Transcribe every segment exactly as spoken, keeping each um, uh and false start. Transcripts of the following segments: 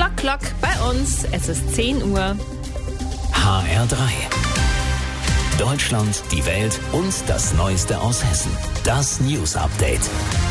Clock Clock bei uns. Es ist zehn Uhr. H R drei. Deutschland, die Welt und das Neueste aus Hessen. Das News Update.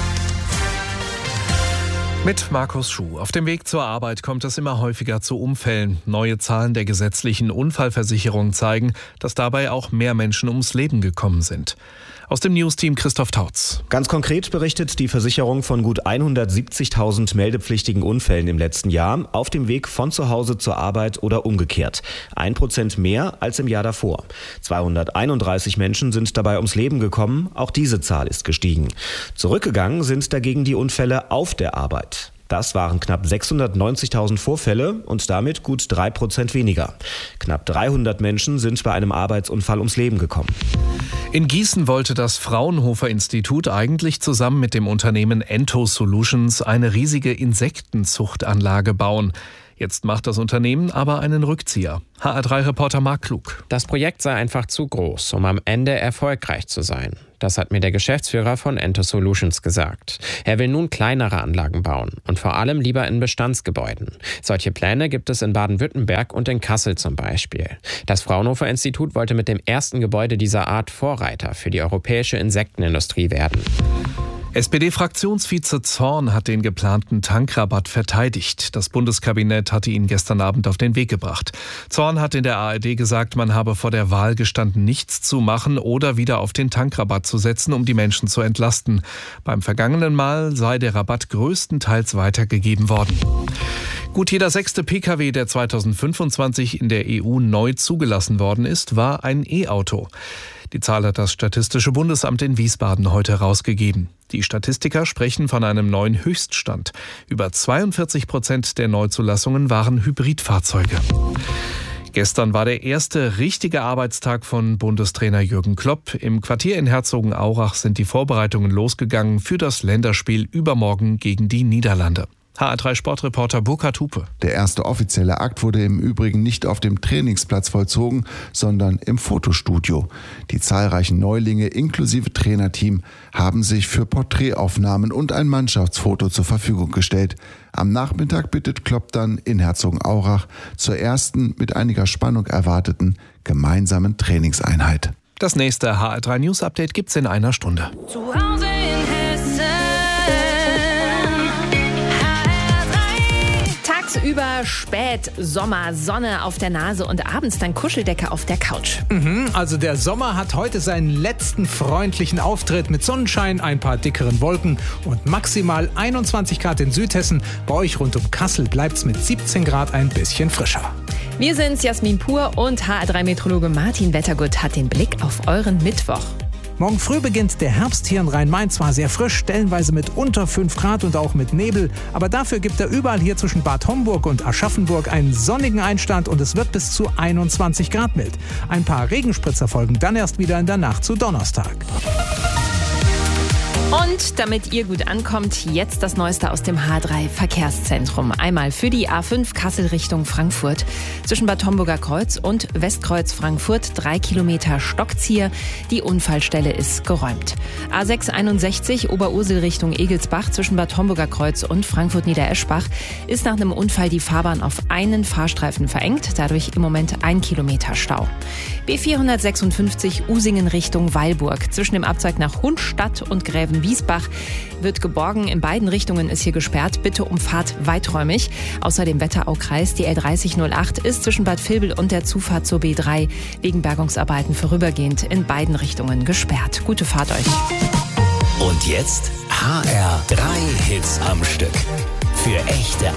Mit Markus Schuh. Auf dem Weg zur Arbeit kommt es immer häufiger zu Unfällen. Neue Zahlen der gesetzlichen Unfallversicherung zeigen, dass dabei auch mehr Menschen ums Leben gekommen sind. Aus dem News-Team Christoph Tautz. Ganz konkret berichtet die Versicherung von gut hundertsiebzigtausend meldepflichtigen Unfällen im letzten Jahr auf dem Weg von zu Hause zur Arbeit oder umgekehrt. Ein Prozent mehr als im Jahr davor. zweihunderteinunddreißig Menschen sind dabei ums Leben gekommen. Auch diese Zahl ist gestiegen. Zurückgegangen sind dagegen die Unfälle auf der Arbeit. Das waren knapp sechshundertneunzigtausend Vorfälle und damit gut drei Prozent weniger. Knapp dreihundert Menschen sind bei einem Arbeitsunfall ums Leben gekommen. In Gießen wollte das Fraunhofer-Institut eigentlich zusammen mit dem Unternehmen Ento Solutions eine riesige Insektenzuchtanlage bauen. Jetzt macht das Unternehmen aber einen Rückzieher. H R drei Reporter Marc Klug. Das Projekt sei einfach zu groß, um am Ende erfolgreich zu sein. Das hat mir der Geschäftsführer von Ento Solutions gesagt. Er will nun kleinere Anlagen bauen und vor allem lieber in Bestandsgebäuden. Solche Pläne gibt es in Baden-Württemberg und in Kassel zum Beispiel. Das Fraunhofer-Institut wollte mit dem ersten Gebäude dieser Art Vorreiter für die europäische Insektenindustrie werden. S P D-Fraktionsvize Zorn hat den geplanten Tankrabatt verteidigt. Das Bundeskabinett hatte ihn gestern Abend auf den Weg gebracht. Zorn hat in der A R D gesagt, man habe vor der Wahl gestanden, nichts zu machen oder wieder auf den Tankrabatt zu setzen, um die Menschen zu entlasten. Beim vergangenen Mal sei der Rabatt größtenteils weitergegeben worden. Gut jeder sechste Pkw, der zweitausendfünfundzwanzig in der E U neu zugelassen worden ist, war ein E-Auto. Die Zahl hat das Statistische Bundesamt in Wiesbaden heute herausgegeben. Die Statistiker sprechen von einem neuen Höchststand. Über zweiundvierzig Prozent der Neuzulassungen waren Hybridfahrzeuge. Gestern war der erste richtige Arbeitstag von Bundestrainer Jürgen Klopp. Im Quartier in Herzogenaurach sind die Vorbereitungen losgegangen für das Länderspiel übermorgen gegen die Niederlande. H R drei Sportreporter Burkhard Hupe. Der erste offizielle Akt wurde im Übrigen nicht auf dem Trainingsplatz vollzogen, sondern im Fotostudio. Die zahlreichen Neulinge inklusive Trainerteam haben sich für Porträtaufnahmen und ein Mannschaftsfoto zur Verfügung gestellt. Am Nachmittag bittet Klopp dann in Herzogenaurach zur ersten, mit einiger Spannung erwarteten, gemeinsamen Trainingseinheit. Das nächste H R drei News Update gibt's in einer Stunde. Zu Hause in Hessen. Tagsüber spät Sommer, Sonne auf der Nase und abends dann Kuscheldecke auf der Couch. Mhm, also der Sommer hat heute seinen letzten freundlichen Auftritt mit Sonnenschein, ein paar dickeren Wolken und maximal einundzwanzig Grad in Südhessen. Bei euch rund um Kassel bleibt's mit siebzehn Grad ein bisschen frischer. Wir sind's, Jasmin Pur, und H R drei Meteorologe Martin Wettergut hat den Blick auf euren Mittwoch. Morgen früh beginnt der Herbst hier in Rhein-Main, zwar sehr frisch, stellenweise mit unter fünf Grad und auch mit Nebel, aber dafür gibt er überall hier zwischen Bad Homburg und Aschaffenburg einen sonnigen Einstand und es wird bis zu einundzwanzig Grad mild. Ein paar Regenspritzer folgen dann erst wieder in der Nacht zu Donnerstag. Und damit ihr gut ankommt, jetzt das Neueste aus dem H drei Verkehrszentrum. Einmal für die A fünf Kassel Richtung Frankfurt. Zwischen Bad Homburger Kreuz und Westkreuz Frankfurt drei Kilometer Stockzieher. Die Unfallstelle ist geräumt. A sechs einundsechzig Oberursel Richtung Egelsbach zwischen Bad Homburger Kreuz und Frankfurt Niedereschbach ist nach einem Unfall die Fahrbahn auf einen Fahrstreifen verengt. Dadurch im Moment ein Kilometer Stau. B vierhundertsechsundfünfzig Usingen Richtung Weilburg. Zwischen dem Abzweig nach Hundstadt und Gräven Wiesbach wird geborgen. In beiden Richtungen ist hier gesperrt. Bitte umfahrt weiträumig. Außerdem Wetteraukreis. Die L dreißig null acht ist zwischen Bad Vilbel und der Zufahrt zur B drei wegen Bergungsarbeiten vorübergehend in beiden Richtungen gesperrt. Gute Fahrt euch. Und jetzt H R drei Hits am Stück. Für echte